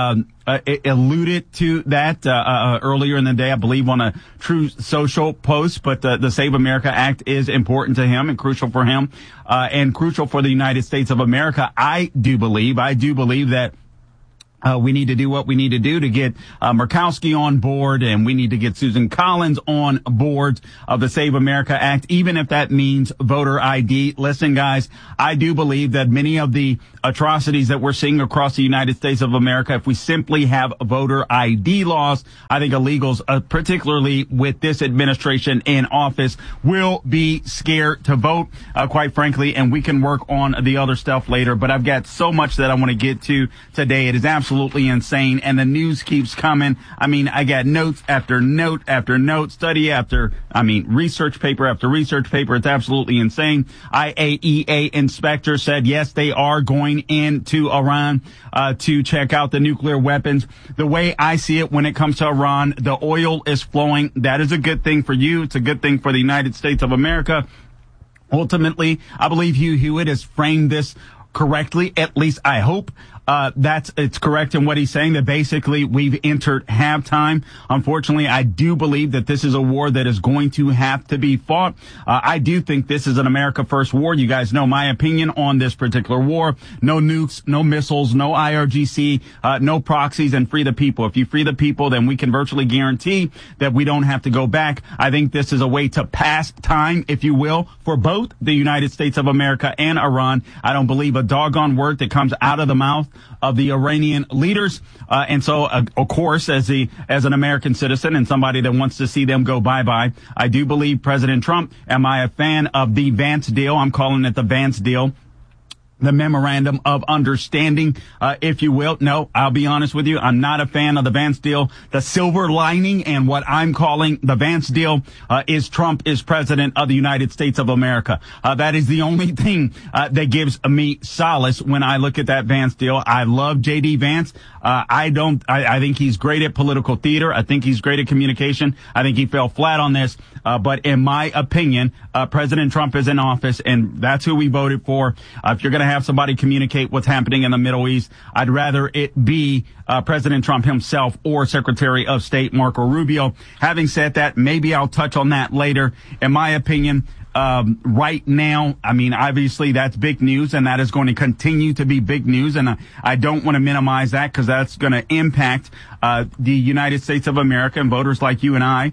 uh, alluded to that uh, uh, earlier in the day, I believe, on a True Social post. But uh, the Save America Act is important to him and crucial for him uh, and crucial for the United States of America. I do believe, I do believe that Uh, we need to do what we need to do to get uh, Murkowski on board, and we need to get Susan Collins on board of the Save America Act, even if that means voter I D. Listen, guys, I do believe that many of the atrocities that we're seeing across the United States of America, if we simply have voter I D laws, I think illegals, uh, particularly with this administration in office, will be scared to vote, uh, quite frankly, and we can work on the other stuff later. But I've got so much that I want to get to today. It is absolutely Absolutely insane, and the news keeps coming. I mean, I got notes after note after note, study after, I mean, research paper after research paper. It's absolutely insane. I A E A inspector said, yes, they are going into Iran uh, to check out the nuclear weapons. The way I see it when it comes to Iran, the oil is flowing. That is a good thing for you. It's a good thing for the United States of America. Ultimately, I believe Hugh Hewitt has framed this correctly. At least I hope. Uh, that's, it's correct in what he's saying, that basically we've entered halftime. Unfortunately, I do believe that this is a war that is going to have to be fought. Uh, I do think this is an America First war. You guys know my opinion on this particular war. No nukes, no missiles, no I R G C, uh, no proxies, and free the people. If you free the people, then we can virtually guarantee that we don't have to go back. I think this is a way to pass time, if you will, for both the United States of America and Iran. I don't believe a doggone word that comes out of the mouth of the Iranian leaders. Uh, and so, uh, of course, as the, as an American citizen and somebody that wants to see them go bye-bye, I do believe President Trump. Am I a fan of the Vance deal? I'm calling it the Vance deal. The memorandum of understanding, uh, if you will. No, I'll be honest with you. I'm not a fan of the Vance deal. The silver lining and what I'm calling the Vance deal, uh, is Trump is president of the United States of America. Uh, that is the only thing, uh, that gives me solace when I look at that Vance deal. I love J D Vance. Uh, I don't, I, I think he's great at political theater. I think he's great at communication. I think he fell flat on this. Uh, but in my opinion, uh, President Trump is in office, and that's who we voted for. Uh, if you're going to have somebody communicate what's happening in the Middle East, I'd rather it be uh, President Trump himself or Secretary of State Marco Rubio. Having said that, maybe I'll touch on that later. In my opinion, um, right now, I mean, obviously that's big news, and that is going to continue to be big news. And I, I don't want to minimize that, because that's going to impact uh, the United States of America and voters like you and I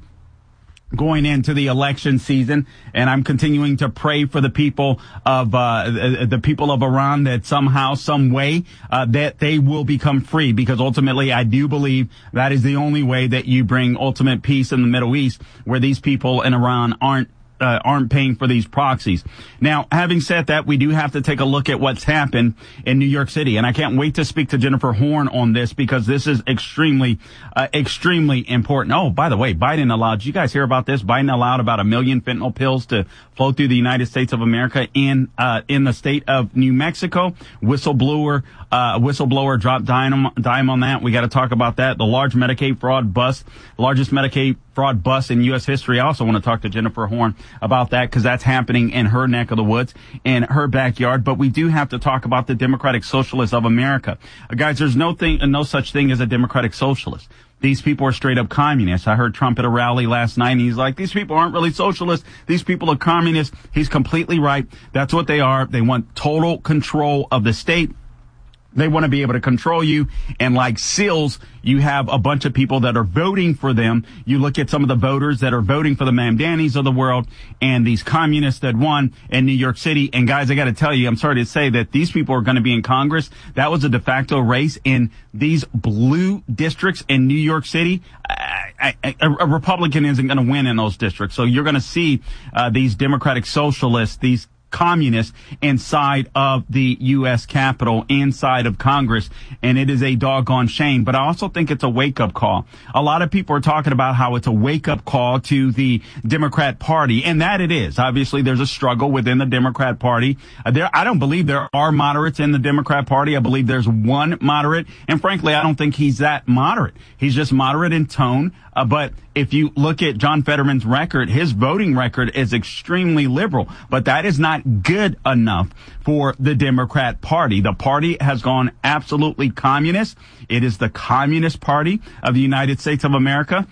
going into the election season. And I'm continuing to pray for the people of uh the people of Iran, that somehow, some way, uh that they will become free, because ultimately I do believe that is the only way that you bring ultimate peace in the Middle East, where these people in Iran aren't Uh, aren't paying for these proxies. Now, having said that, we do have to take a look at what's happened in New York City. And I can't wait to speak to Jennifer Horn on this, because this is extremely, uh, extremely important. Oh, by the way, Biden allowed, did you guys hear about this? Biden allowed about a million fentanyl pills to flow through the United States of America in, uh, in the state of New Mexico. Whistleblower, uh, whistleblower dropped dime, dime on that. We got to talk about that. The large Medicaid fraud bust, largest Medicaid fraud bust in U S history. I also want to talk to Jennifer Horn about that, because that's happening in her neck of the woods, in her backyard. But we do have to talk about the Democratic Socialists of America. Uh, guys, there's no thing, no such thing as a Democratic Socialist. These people are straight up communists. I heard Trump at a rally last night, and he's like, these people aren't really socialists. These people are communists. He's completely right. That's what they are. They want total control of the state. They want to be able to control you. And like SEALs, you have a bunch of people that are voting for them. You look at some of the voters that are voting for the Mamdanis of the world and these communists that won in New York City. And guys, I got to tell you, I'm sorry to say that these people are going to be in Congress. That was a de facto race in these blue districts in New York City. I, I, a, a Republican isn't going to win in those districts. So you're going to see uh, these Democratic Socialists, these communists inside of the U S Capitol, inside of Congress, and it is a doggone shame. But I also think it's a wake-up call. A lot of people are talking about how it's a wake-up call to the Democrat Party, and that it is. Obviously, there's a struggle within the Democrat Party. Uh, there, I don't believe there are moderates in the Democrat Party. I believe there's one moderate, and frankly, I don't think he's that moderate. He's just moderate in tone. Uh, but if you look at John Fetterman's record, his voting record is extremely liberal. But that is not not good enough for the Democrat Party. The party has gone absolutely communist. It is the Communist Party of the United States of America.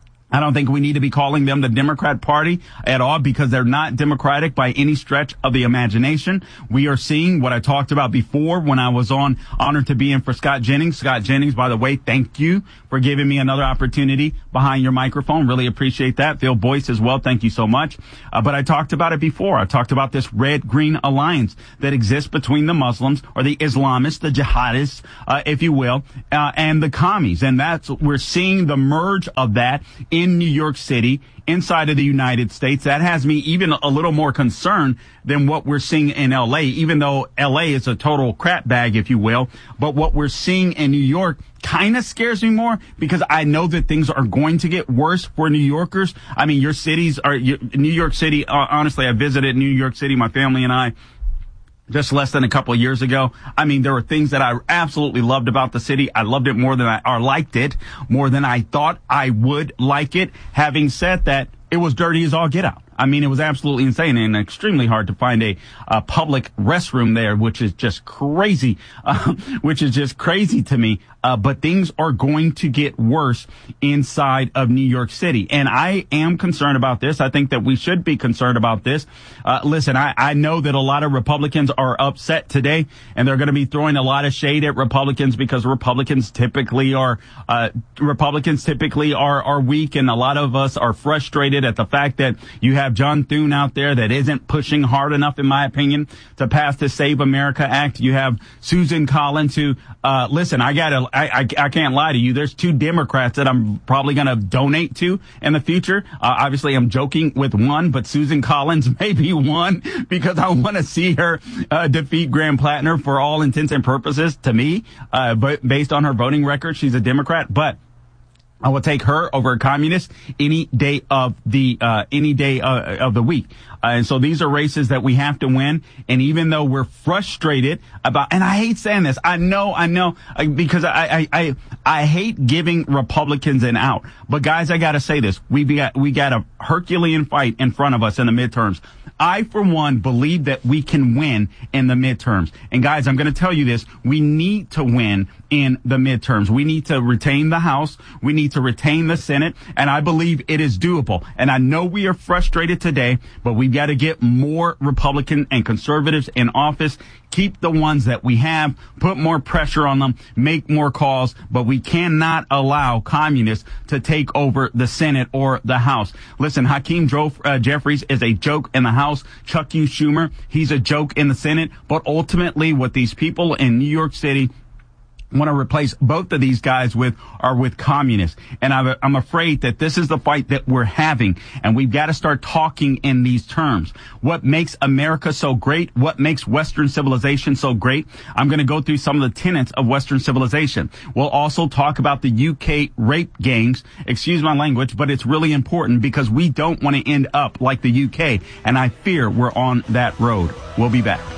I don't think we need to be calling them the Democrat Party at all, because they're not democratic by any stretch of the imagination. We are seeing what I talked about before when I was on Honored to Be In for Scott Jennings. Scott Jennings, by the way, thank you for giving me another opportunity behind your microphone. Really appreciate that. Phil Boyce as well. Thank you so much. Uh, but I talked about it before. I talked about this red-green alliance that exists between the Muslims, or the Islamists, the jihadists, uh, if you will, uh, and the commies. And that's, we're seeing the merge of that in New York City, inside of the United States. That has me even a little more concerned than what we're seeing in L A, even though L A is a total crap bag, if you will. But what we're seeing in New York kind of scares me more, because I know that things are going to get worse for New Yorkers. I mean, your cities are, your, New York City, uh, honestly, I visited New York City, my family and I, just less than a couple of years ago. I mean, there were things that I absolutely loved about the city. I loved it more than I, or liked it more than I thought I would like it. Having said that, it was dirty as all get out. I mean, it was absolutely insane and extremely hard to find a, a public restroom there, which is just crazy, uh, which is just crazy to me. Uh, but things are going to get worse inside of New York City. And I am concerned about this. I think that we should be concerned about this. Uh, listen, I, I know that a lot of Republicans are upset today, and they're going to be throwing a lot of shade at Republicans, because Republicans typically are, uh, Republicans typically are, are weak. And a lot of us are frustrated at the fact that you have John Thune out there that isn't pushing hard enough, in my opinion, to pass the Save America Act. You have Susan Collins who, uh, listen, I gotta, I, I, I can't lie to you. There's two Democrats that I'm probably going to donate to in the future. Uh, obviously, I'm joking with one, but Susan Collins may be one, because I want to see her uh, defeat Graham Plattner for all intents and purposes. To me, uh, but based on her voting record, she's a Democrat. But I will take her over a communist any day of the uh any day uh, of the week. Uh, and so these are races that we have to win. And even though we're frustrated about, and I hate saying this, I know, I know, uh, because I, I, I, I hate giving Republicans an out. But guys, I got to say this. We got, we got a Herculean fight in front of us in the midterms. I, for one, believe that we can win in the midterms. And guys, I'm going to tell you this. We need to win in the midterms. We need to retain the House. We need to retain the Senate. And I believe it is doable. And I know we are frustrated today, but we've got to get more Republican and conservatives in office. Keep the ones that we have, put more pressure on them, make more calls, but we cannot allow communists to take over the Senate or the House. Listen, Hakeem Joe, uh, Jeffries is a joke in the House. Chuck U. Schumer, he's a joke in the Senate. But ultimately, what these people in New York City want to replace both of these guys with are with communists. And I'm, I'm afraid that this is the fight that we're having, and we've got to start talking in these terms. What makes America so great? What makes Western civilization so great? I'm going to go through some of the tenets of Western civilization. We'll also talk about the U K rape gangs. Excuse my language, but it's really important, because we don't want to end up like the U K, and I fear we're on that road. We'll be back.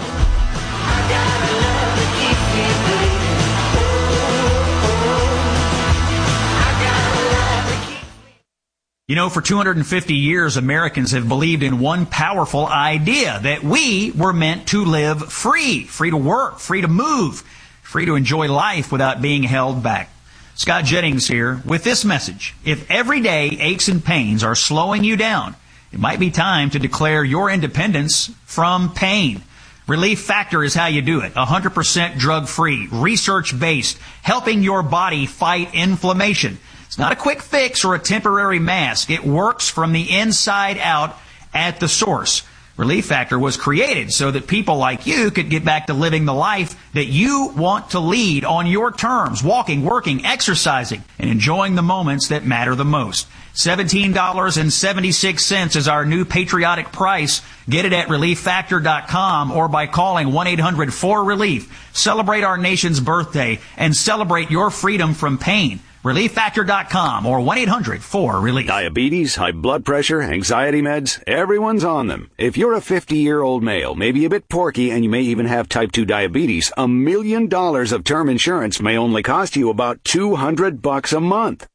You know, for two hundred fifty years, Americans have believed in one powerful idea, that we were meant to live free, free to work, free to move, free to enjoy life without being held back. Scott Jennings here with this message. If everyday aches and pains are slowing you down, it might be time to declare your independence from pain. Relief Factor is how you do it. one hundred percent drug-free, research-based, helping your body fight inflammation. It's not a quick fix or a temporary mask. It works from the inside out at the source. Relief Factor was created so that people like you could get back to living the life that you want to lead on your terms, walking, working, exercising, and enjoying the moments that matter the most. seventeen dollars and seventy-six cents is our new patriotic price. Get it at relief factor dot com or by calling one eight hundred four relief. Celebrate our nation's birthday and celebrate your freedom from pain. relief factor dot com or one eight hundred four relief. Diabetes, high blood pressure, anxiety meds, everyone's on them. If you're a fifty-year-old male, maybe a bit porky, and you may even have type two diabetes, a million dollars of term insurance may only cost you about two hundred bucks a month.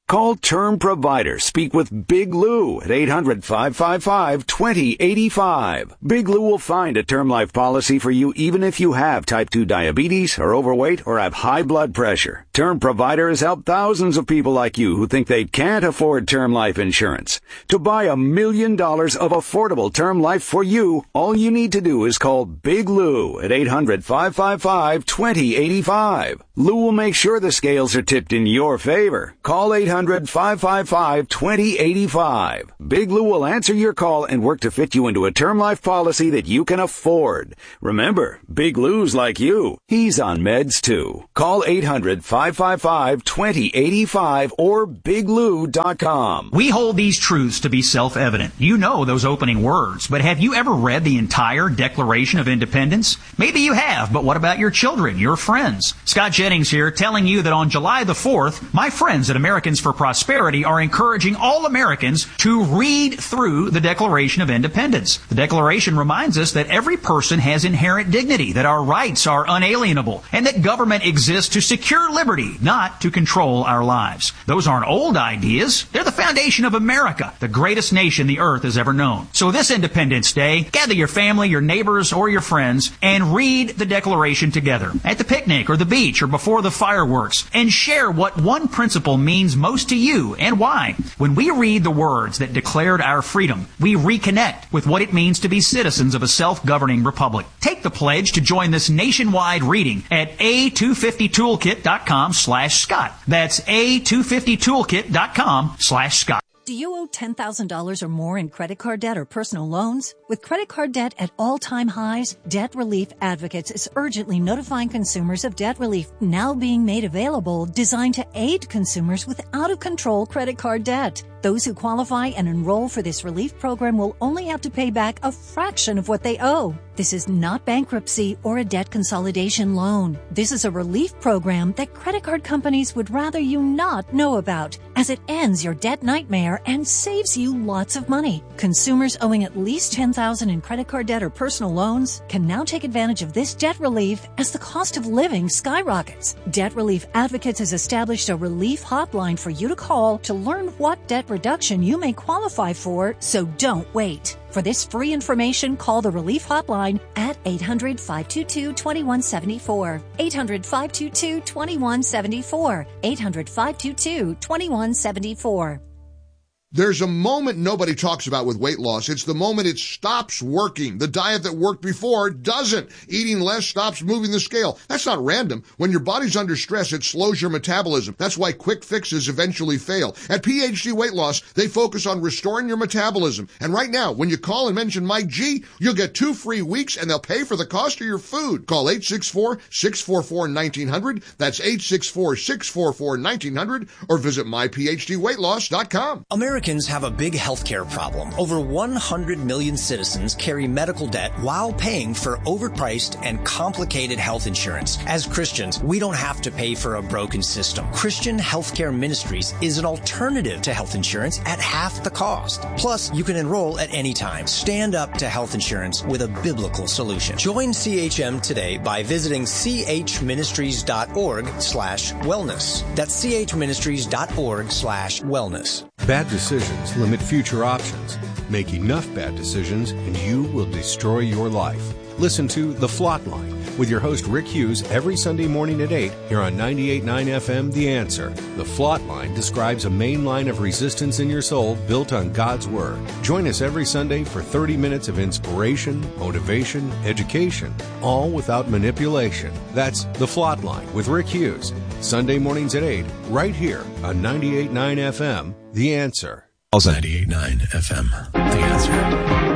Call Term Provider. Speak with Big Lou at eight hundred, five five five, two zero eight five. Big Lou will find a term life policy for you even if you have type two diabetes, are overweight, or have high blood pressure. Term Provider has helped thousands of people like you who think they can't afford term life insurance. To buy a million dollars of affordable term life for you, all you need to do is call Big Lou at eight hundred, five five five, two zero eight five. Lou will make sure the scales are tipped in your favor. Call eight hundred, five five five, two zero eight five. Big Lou will answer your call and work to fit you into a term life policy that you can afford. Remember, Big Lou's like you. He's on meds too. Call eight hundred, five five five, two zero eight five or big lou dot com. We hold these truths to be self-evident. You know those opening words, but have you ever read the entire Declaration of Independence? Maybe you have, but what about your children, your friends? Scott Jennings here telling you that on July the fourth, my friends at Americans for Prosperity are encouraging all Americans to read through the Declaration of Independence. The Declaration reminds us that every person has inherent dignity, that our rights are unalienable, and that government exists to secure liberty, not to control our lives. Those aren't old ideas. They're the foundation of America, the greatest nation the earth has ever known. So this Independence Day, gather your family, your neighbors, or your friends, and read the Declaration together at the picnic or the beach or before the fireworks, and share what one principle means most to you and why. When we read the words that declared our freedom, we reconnect with what it means to be citizens of a self-governing republic. Take the pledge to join this nationwide reading at a two fifty toolkit dot com slash Scott. That's a two fifty toolkit dot com slash Scott. Do you owe ten thousand dollars or more in credit card debt or personal loans? With credit card debt at all-time highs, Debt Relief Advocates is urgently notifying consumers of debt relief now being made available, designed to aid consumers with out-of-control credit card debt. Those who qualify and enroll for this relief program will only have to pay back a fraction of what they owe. This is not bankruptcy or a debt consolidation loan. This is a relief program that credit card companies would rather you not know about, as it ends your debt nightmare and saves you lots of money. Consumers owing at least ten thousand dollars in credit card debt or personal loans can now take advantage of this debt relief as the cost of living skyrockets. Debt Relief Advocates has established a relief hotline for you to call to learn what debt reduction you may qualify for, so don't wait. For this free information, call the Relief Hotline at eight hundred, five two two, two one seven four. eight hundred, five two two, two one seven four. eight hundred, five two two, two one seven four. There's a moment nobody talks about with weight loss. It's the moment it stops working. The diet that worked before doesn't. Eating less stops moving the scale. That's not random. When your body's under stress, it slows your metabolism. That's why quick fixes eventually fail. At P H D Weight Loss, they focus on restoring your metabolism. And right now, when you call and mention Mike G, you'll get two free weeks and they'll pay for the cost of your food. Call eight six four, six four four, one nine zero zero. That's eight six four, six four four, one nine zero zero. Or visit my p h d weight loss dot com. Americans have a big healthcare problem. Over one hundred million citizens carry medical debt while paying for overpriced and complicated health insurance. As Christians, we don't have to pay for a broken system. Christian Healthcare Ministries is an alternative to health insurance at half the cost. Plus, you can enroll at any time. Stand up to health insurance with a biblical solution. Join C H M today by visiting c h ministries dot org slash wellness. That's c h ministries dot org slash wellness. Bad decisions limit future options. Make enough bad decisions and you will destroy your life. Listen to The Flot Line with your host Rick Hughes every Sunday morning at eight here on ninety-eight point nine F M The Answer. The Flot Line describes a main line of resistance in your soul built on God's Word. Join us every Sunday for thirty minutes of inspiration, motivation, education, all without manipulation. That's The Flot Line with Rick Hughes. Sunday mornings at eight, right here on ninety-eight point nine F M The Answer. ninety-eight point nine F M The Answer.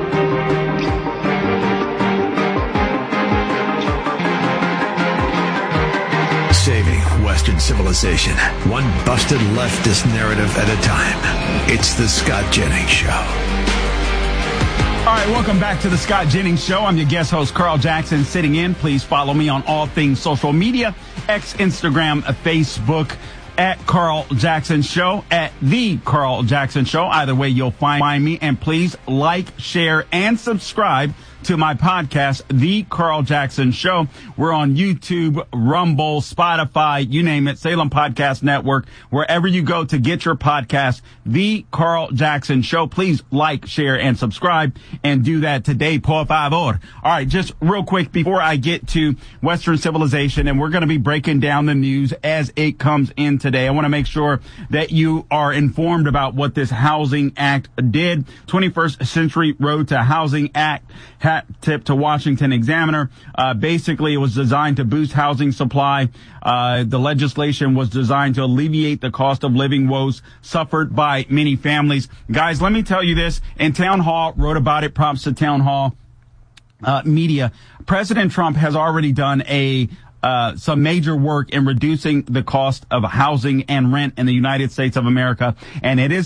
Saving Western civilization, one busted leftist narrative at a time. It's the Scott Jennings Show. All right, welcome back to the Scott Jennings Show. I'm your guest host, Carl Jackson, sitting in. Please follow me on all things social media, X, Instagram, Facebook, at Carl Jackson Show, at The Carl Jackson Show. Either way, you'll find me. And please like, share, and subscribe to my podcast, The Carl Jackson Show. We're on YouTube, Rumble, Spotify, you name it, Salem Podcast Network, wherever you go to get your podcast, The Carl Jackson Show. Please like, share, and subscribe, and do that today, por favor. All right, just real quick before I get to Western civilization, and we're going to be breaking down the news as it comes in today. I want to make sure that you are informed about what this Housing Act did. twenty-first Century Road to Housing Act, hat tip to Washington Examiner. Uh, basically, it was designed to boost housing supply. Uh, the legislation was designed to alleviate the cost of living woes suffered by many families. Guys, let me tell you this, and Town Hall wrote about it, props to Town Hall uh, Media. President Trump has already done a Uh, some major work in reducing the cost of housing and rent in the United States of America, and it is